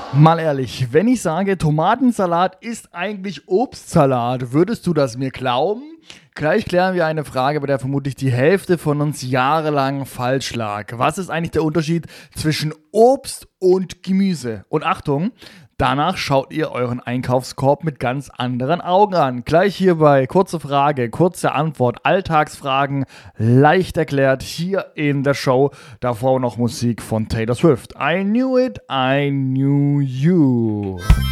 Mal ehrlich, wenn ich sage, Tomatensalat ist eigentlich Obstsalat, würdest du das mir glauben? Gleich klären wir eine Frage, bei der vermutlich die Hälfte von uns jahrelang falsch lag. Was ist eigentlich der Unterschied zwischen Obst und Gemüse? Und Achtung, danach schaut ihr euren Einkaufskorb mit ganz anderen Augen an. Gleich hierbei kurze Frage, kurze Antwort, Alltagsfragen, leicht erklärt hier in der Show. Davor noch Musik von Taylor Swift. I knew it, I knew you.